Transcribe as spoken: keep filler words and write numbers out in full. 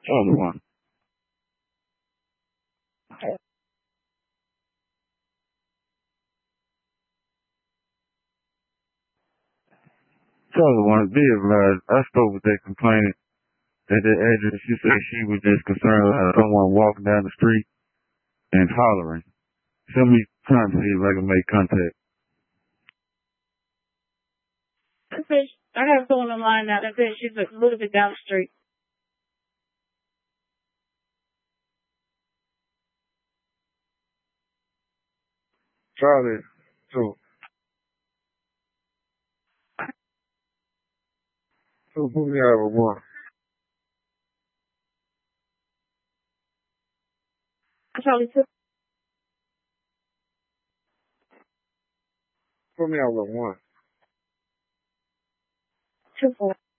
Charlie one. Charlie one. Be advised, I spoke with that complainant at that address. She said she was just concerned about someone walking down the street and hollering. Send me trying to see if I can make contact. I have someone on the line now that says she's a little bit down the street. Charlie two. So put me out with one. Charlie two. Put me out with one. Two four.